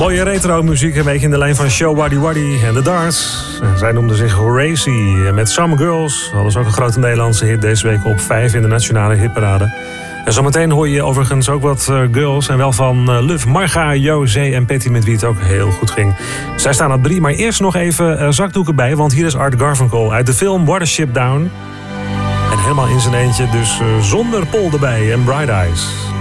Mooie retro muziek, een beetje in de lijn van Show Waddy Waddy en The Darts. Zij noemden zich Horacie. Met Some Girls hadden ze ook een grote Nederlandse hit deze week op 5 in de nationale hitparade. En zometeen hoor je overigens ook wat girls en wel van Luf, Marga, José en Patty, met wie het ook heel goed ging. Zij staan op 3, maar eerst nog even zakdoeken bij, want hier is Art Garfunkel uit de film Watership Down. En helemaal in zijn eentje, dus zonder Paul erbij en Bright Eyes.